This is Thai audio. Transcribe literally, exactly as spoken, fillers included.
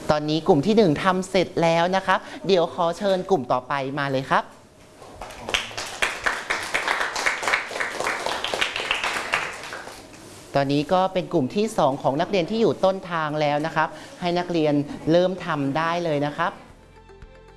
ตอนนี้กลุ่มที่หนึ่งทำเสร็จแล้วนะครับเดี๋ยวขอเชิญกลุ่มต่อไปมาเลยครับตอนนี้ก็เป็นกลุ่มที่สองของนักเรียนที่อยู่ต้นทางแล้วนะครับให้นักเรียนเริ่มทำได้เลยนะครับ